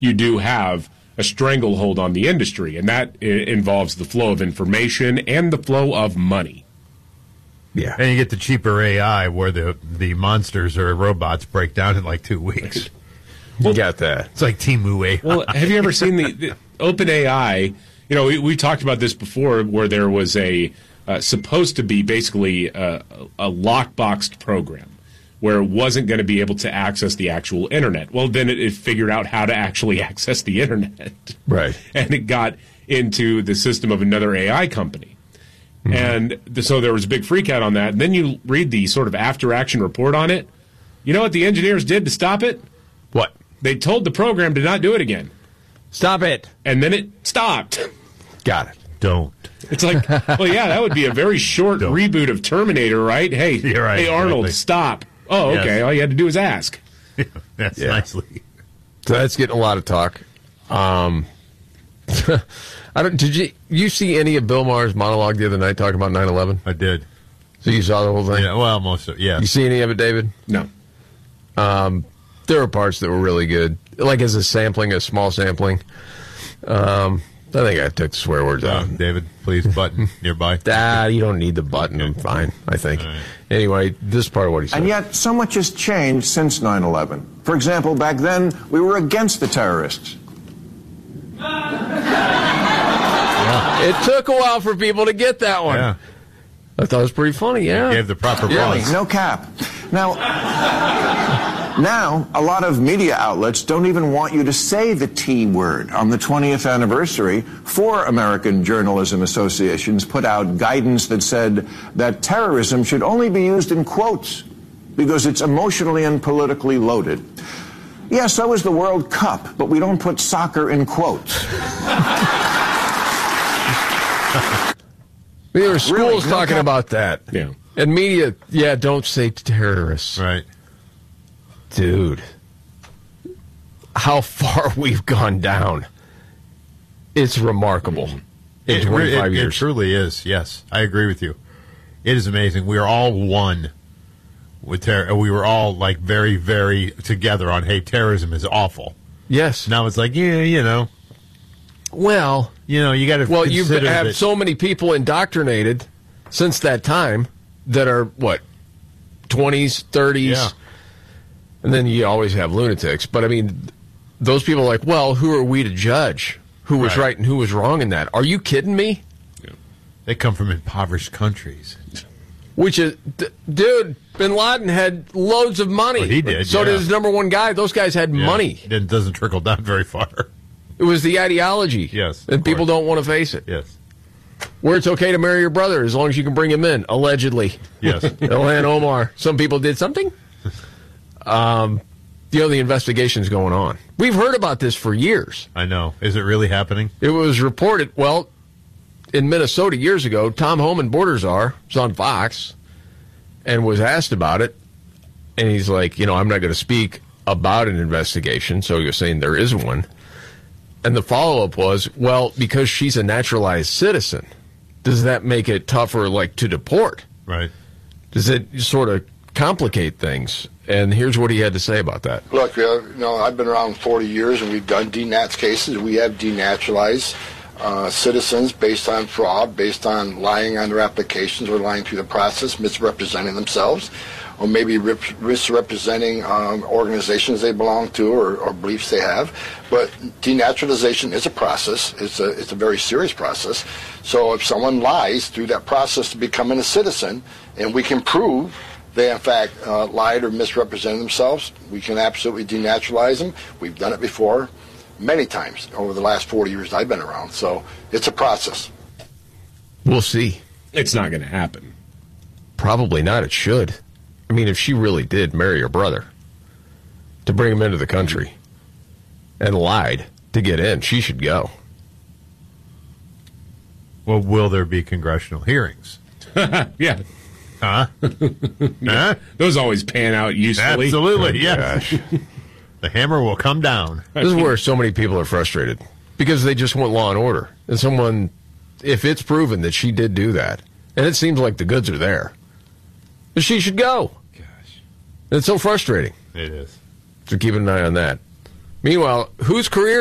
you do have a stranglehold on the industry, and that involves the flow of information and the flow of money. Yeah. And you get the cheaper AI where the monsters or robots break down in like 2 weeks. You got that. It's like Temu AI. Well, have you ever seen the OpenAI? You know, we talked about this before, where there was a supposed to be basically a lockboxed program where it wasn't going to be able to access the actual internet. Well, then it figured out how to actually access the internet. Right. And it got into the system of another AI company. Mm-hmm. And so there was a big freak out on that. And then you read the sort of after-action report on it. You know what the engineers did to stop it? What? They told the program to not do it again. Stop it. And then it stopped. Got it. Don't. It's like, well, yeah, that would be a very short reboot of Terminator, right? Hey, You're right, hey, Arnold, exactly. stop. Oh, okay. Yes. All you had to do was ask. That's Yeah. nicely. So that's getting a lot of talk. Did you see any of Bill Maher's monologue the other night talking about 9/11? I did. So you saw the whole thing? Yeah, well, most of it, yeah. You see any of it, David? No. There were parts that were really good, like as a small sampling. I think I took the swear words out. David, please, button nearby. You don't need the button. I'm fine, I think. Right. Anyway, this part of what he said. And yet, so much has changed since 9/11. For example, back then, we were against the terrorists. It took a while for people to get that one. Yeah. I thought it was pretty funny, yeah. Gave the proper Really, pause. no cap. Now, a lot of media outlets don't even want you to say the T word. On the 20th anniversary, 4 American journalism associations put out guidance that said that terrorism should only be used in quotes because it's emotionally and politically loaded. Yeah, so is the World Cup, but we don't put soccer in quotes. There were schools Really, no talking cap. about that. Yeah. And media, don't say terrorists. Right. Dude, how far we've gone down. It's remarkable. In 25 It years. truly is, yes. I agree with you. It is amazing. We are all one with terror. We were all, like, very, very together on, hey, terrorism is awful. Yes. Now it's like, yeah, Well, you got to well, you consider have that- so many people indoctrinated since that time that are, 20s, 30s. Yeah. And then you always have lunatics. But, I mean, those people are like, well, who are we to judge who was right and who was wrong in that? Are you kidding me? They come from impoverished countries. Which is, dude, Bin Laden had loads of money. Well, he did, So yeah. did his number one guy. Those guys had Yeah. money. It doesn't trickle down very far. It was the ideology. Yes, And of people course. don't want to face it. Yes. Where it's okay to marry your brother as long as you can bring him in, allegedly. Yes. Ilhan Omar. Some people did something. The investigation's going on. We've heard about this for years. I know. Is it really happening? It was reported, in Minnesota years ago, Tom Homan, border czar, was on Fox and was asked about it. And he's like, I'm not going to speak about an investigation. So he was saying there is one. And the follow-up was, because she's a naturalized citizen, does that make it tougher, to deport? Right. Does it sort of complicate things? And here's what he had to say about that. Look, I've been around 40 years, and we've done denats cases. We have denaturalized citizens based on fraud, based on lying on their applications or lying through the process, misrepresenting themselves, or maybe misrepresenting organizations they belong to or beliefs they have. But denaturalization is a process. It's a very serious process. So if someone lies through that process to becoming a citizen, and we can prove they, in fact, lied or misrepresented themselves, we can absolutely denaturalize them. We've done it before many times over the last 40 years I've been around. So it's a process. We'll see. It's not going to happen. Probably not. It should. I mean, if she really did marry her brother to bring him into the country and lied to get in, she should go. Well, will there be congressional hearings? Yeah. Huh? Huh? Those always pan out usefully. Absolutely, yes. The hammer will come down. This is where so many people are frustrated because they just want law and order. And someone, if it's proven that she did do that, and it seems like the goods are there, then she should go. Gosh. It's so frustrating. It is. So keep an eye on that. Meanwhile, whose career